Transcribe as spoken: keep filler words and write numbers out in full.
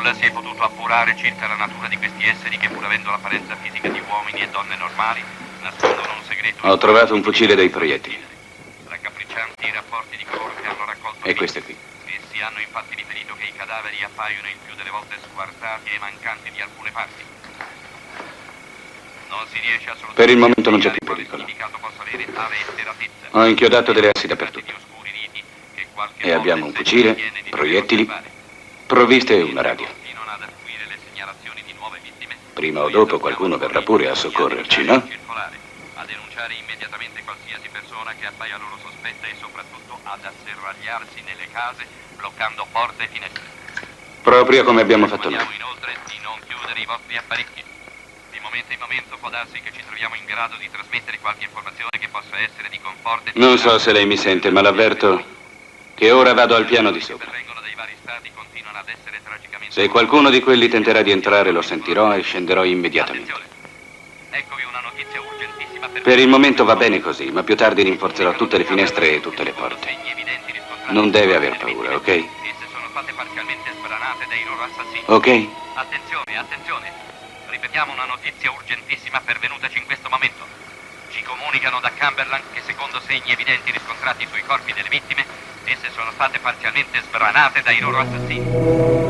nulla si è potuto appurare circa la natura di questi esseri che, pur avendo l'apparenza fisica di uomini e donne normali, nascondono un segreto... Ho trovato un fucile dei proiettili. Raccapriccianti i rapporti di coloro che hanno raccolto... E queste qui. Essi hanno infatti riferito che i cadaveri appaiono il più delle volte squartati e mancanti di alcune parti. Non si riesce assolutamente... Per il momento non c'è più pericolo. Ho inchiodato delle assi dappertutto. E abbiamo un fucile, proiettili, provviste e una radio. Prima o dopo qualcuno verrà pure a soccorrerci, no? A denunciare immediatamente qualsiasi persona che appaia loro sospetta e soprattutto ad asserragliarsi nelle case, bloccando porte e finestre. Proprio come abbiamo fatto noi. Inoltre di non chiudere i vostri apparecchi. Di momento in momento può darsi che ci troviamo in grado di trasmettere qualche informazione che possa essere di conforto. Non so se lei mi sente, ma l'avverto che ora vado al piano di sopra. Se qualcuno di quelli tenterà di entrare, lo sentirò e scenderò immediatamente. Eccovi una notizia urgentissima per... Per il momento va bene così, ma più tardi rinforzerò tutte le finestre e tutte le porte. Non deve aver paura, ok? Esse sono state parzialmente sbranate dai loro assassini. Ok? Attenzione, attenzione. Ripetiamo una notizia urgentissima pervenutaci in questo momento. Ci comunicano da Cumberland che secondo segni evidenti riscontrati sui corpi delle vittime, esse sono state parzialmente sbranate dai loro assassini.